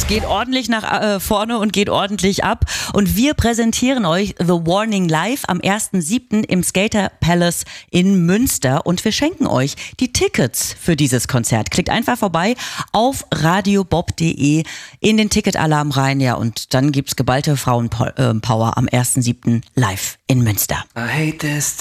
geht ordentlich nach vorne und geht ordentlich ab. Und wir präsentieren euch The Warning live am 1.7. im Skater Palace in Münster. Und wir schenken euch die Tickets für dieses Konzert. Klickt einfach vorbei auf radiobob.de in den Ticketalarm rein. Ja, und dann gibt's geballte Frauenpower am 1.7. live in Münster. I hate this